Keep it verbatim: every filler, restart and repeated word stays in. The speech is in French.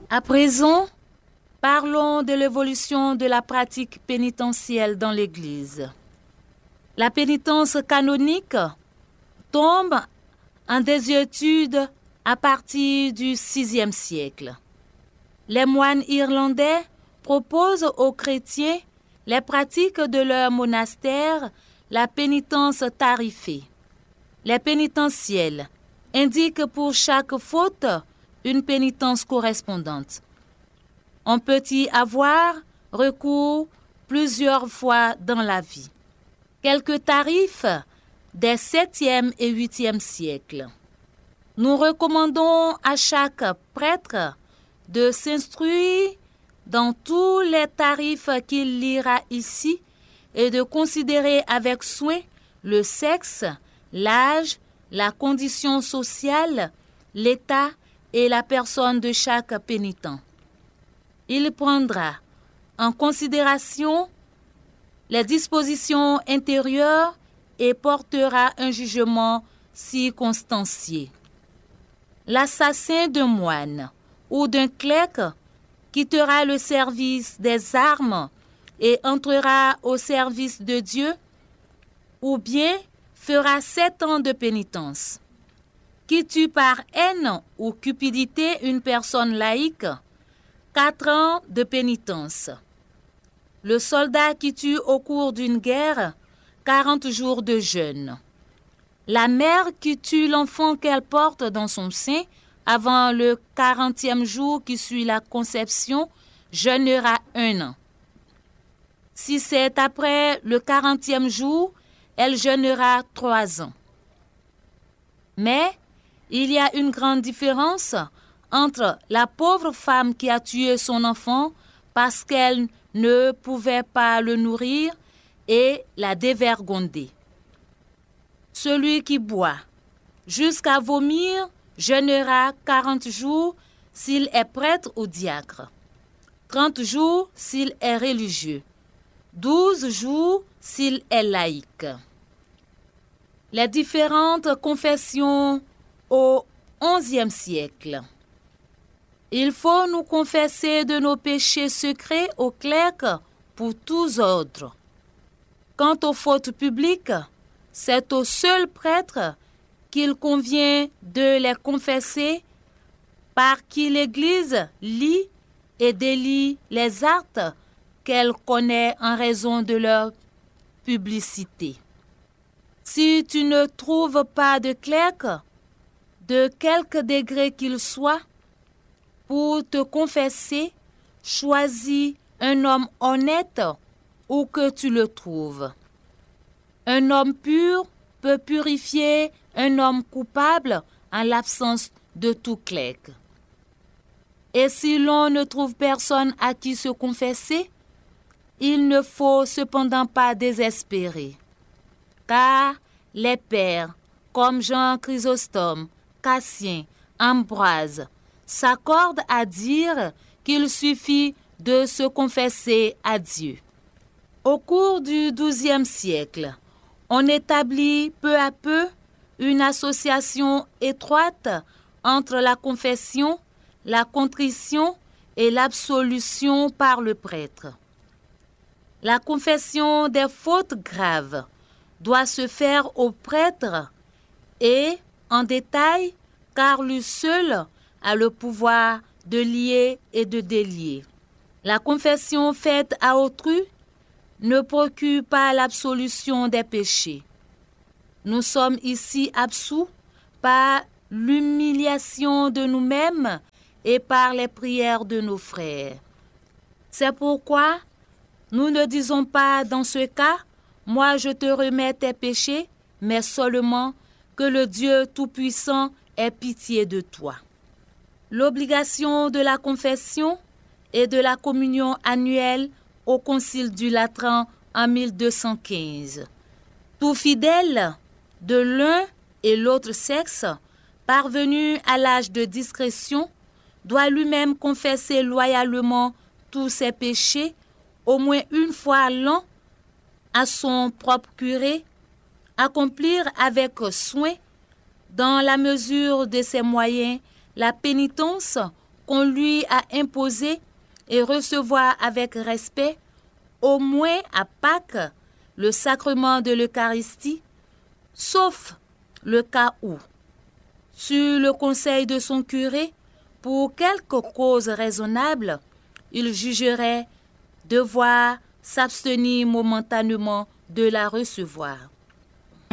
À présent, parlons de l'évolution de la pratique pénitentielle dans l'Église. La pénitence canonique tombe en désuétude à partir du sixième siècle. Les moines irlandais proposent aux chrétiens les pratiques de leur monastère, la pénitence tarifée. Les pénitentiels indiquent pour chaque faute une pénitence correspondante. On peut y avoir recours plusieurs fois dans la vie. Quelques tarifs des septième et huitième siècles. Nous recommandons à chaque prêtre de s'instruire dans tous les tarifs qu'il lira ici et de considérer avec soin le sexe, l'âge, la condition sociale, l'état et la personne de chaque pénitent. Il prendra en considération les dispositions intérieures et portera un jugement circonstancié. L'assassin d'un moine ou d'un clerc quittera le service des armes et entrera au service de Dieu, ou bien fera sept ans de pénitence. Qui tue par haine ou cupidité une personne laïque, quatre ans de pénitence. Le soldat qui tue au cours d'une guerre, quarante jours de jeûne. La mère qui tue l'enfant qu'elle porte dans son sein avant le quarantième jour qui suit la conception, jeûnera un an. Si c'est après le quarantième jour, elle jeûnera trois ans. Mais il y a une grande différence entre la pauvre femme qui a tué son enfant parce qu'elle ne pouvait pas le nourrir et la dévergondée. Celui qui boit jusqu'à vomir jeûnera quarante jours s'il est prêtre ou diacre, trente jours s'il est religieux, douze jours s'il est laïque. Les différentes confessions au onzième siècle. Il faut nous confesser de nos péchés secrets au clerc pour tous ordres. Quant aux fautes publiques, c'est au seul prêtre qu'il convient de les confesser, par qui l'Église lit et délie les actes qu'elle connaît en raison de leur publicité. Si tu ne trouves pas de clerc, de quelque degré qu'il soit, pour te confesser, choisis un homme honnête où que tu le trouves. Un homme pur peut purifier un homme coupable en l'absence de tout clerc. Et si l'on ne trouve personne à qui se confesser, il ne faut cependant pas désespérer, car les pères, comme Jean Chrysostome, Cassien, Ambroise, s'accordent à dire qu'il suffit de se confesser à Dieu. Au cours du douzième siècle, on établit peu à peu une association étroite entre la confession, la contrition et l'absolution par le prêtre. La confession des fautes graves doit se faire au prêtre et, en détail, car lui seul a le pouvoir de lier et de délier. La confession faite à autrui ne procure pas l'absolution des péchés. Nous sommes ici absous par l'humiliation de nous-mêmes et par les prières de nos frères. C'est pourquoi nous ne disons pas dans ce cas, « Moi je te remets tes péchés », mais seulement que le Dieu Tout-Puissant ait pitié de toi. L'obligation de la confession et de la communion annuelle au Concile du Latran en mille deux cent quinze. Tout fidèle de l'un et l'autre sexe, parvenu à l'âge de discrétion, doit lui-même confesser loyalement tous ses péchés au moins une fois l'an à son propre curé, accomplir avec soin, dans la mesure de ses moyens, la pénitence qu'on lui a imposé et recevoir avec respect, au moins à Pâques, le sacrement de l'Eucharistie, sauf le cas où, sur le conseil de son curé, pour quelque cause raisonnable, il jugerait devoir s'abstenir momentanément de la recevoir.